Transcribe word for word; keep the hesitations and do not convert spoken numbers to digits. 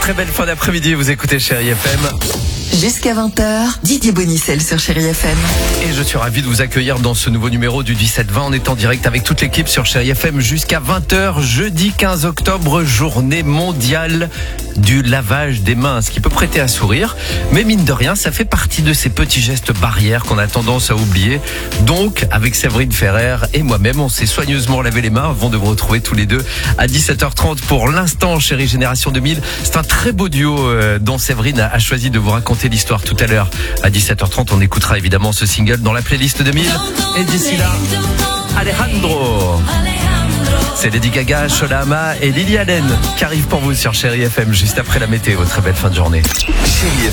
très belle fin d'après-midi, vous écoutez Chérie F M. Jusqu'à vingt heures, Didier Bonicel sur Chérie F M. Et je suis ravi de vous accueillir dans ce nouveau numéro du dix-sept vingt. On est en direct avec toute l'équipe sur Chérie F M jusqu'à vingt heures, jeudi quinze octobre, journée mondiale du lavage des mains, ce qui peut prêter à sourire. Mais mine de rien, ça fait partie de ces petits gestes barrières qu'on a tendance à oublier. Donc, avec Séverine Ferrer et moi-même, on s'est soigneusement lavé les mains avant de vous retrouver tous les deux à dix-sept heures trente pour l'instant, Chérie Génération deux mille. C'est un très beau duo euh, dont Séverine a choisi de vous raconter l'histoire tout à l'heure. À dix-sept heures trente, on écoutera évidemment ce single dans la playlist deux mille. Et d'ici là, Alejandro. C'est Lady Gaga, Sholama et Lily Allen qui arrivent pour vous sur Chérie F M juste après la météo. Très belle fin de journée. Chérie